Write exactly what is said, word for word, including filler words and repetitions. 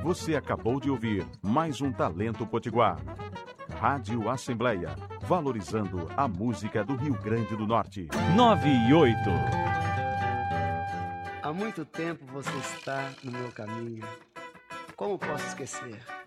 Você acabou de ouvir mais um Talento Potiguar. Rádio Assembleia, valorizando a música do Rio Grande do Norte. nove e oito. Há muito tempo você está no meu caminho. Como posso esquecer?